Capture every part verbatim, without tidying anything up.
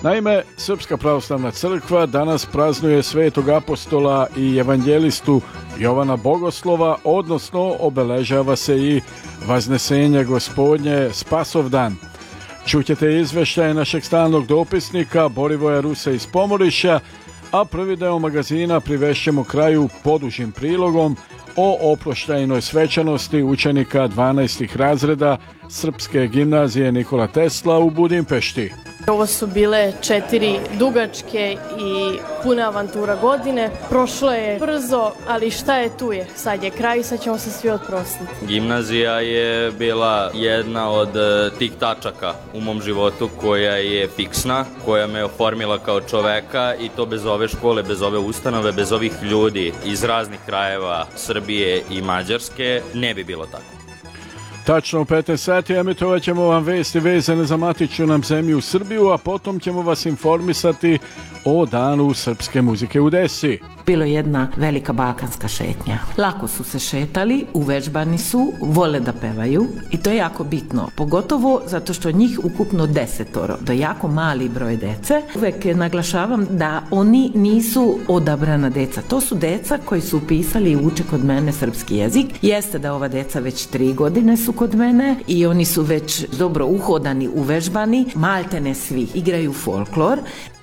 Naime, Srpska pravoslavna crkva danas praznuje svetog apostola i evanđelistu Jovana Bogoslova, odnosno obeležava se i Vaznesenje Gospodnje, Spasovdan. Čućete izveštaje našeg stalnog dopisnika Borivoja Rusa iz Pomoriša, a prvi deo magazina privešćemo kraju podužim prilogom o oproštajnoj svečanosti učenika dvanaestih razreda Srpske gimnazije Nikola Tesla u Budimpešti. Ovo su bile četiri dugačke i pune avantura godine. Prošlo je brzo, ali šta je tu je. Sad je kraj, sad ćemo se svi otprostiti. Gimnazija je bila jedna od tih tačaka u mom životu koja je fiksna, koja me oformila kao čoveka i to bez ove škole, bez ove ustanove, bez ovih ljudi iz raznih krajeva Srbije i Mađarske ne bi bilo tako. Tačno u petnaest sati emitovat ćemo vam vesti vezane za matičnu nam zemlju Srbiju, a potom ćemo vas informisati o danu srpske muzike u Desi. Bilo je jedna velika balkanska šetnja. Lako su se šetali, uvežbani su, vole da pevaju i to je jako bitno, pogotovo zato što njih ukupno desetoro, da je jako mali broj dece. Uvek naglašavam da oni nisu odabrana deca, to su deca koji su upisali i uče kod mene srpski jezik. Jeste da ova deca već tri godine su kod mene i oni su već dobro uhodani, uvežbani, maltene svi igraju folklor.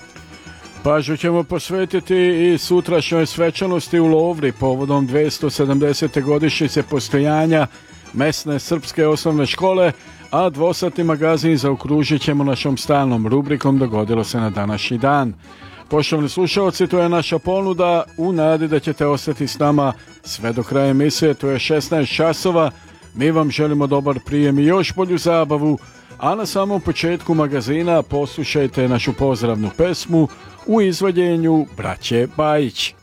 Pažnju ćemo posvetiti i sutrašnjoj svečanosti u Lovri povodom dvesta sedamdesete godišnjice postojanja mesne srpske osnovne škole, a dvosatni magazin zaokružit ćemo našom stalnom rubrikom Dogodilo se na današnji dan. Poštovani slušalci, to je naša ponuda u nadi da ćete ostati s nama sve do kraja emisije, to je šesnaest časova. Mi vam želimo dobar prijem i još bolju zabavu, a na samom početku magazina poslušajte našu pozdravnu pesmu u izvođenju braće Bajić.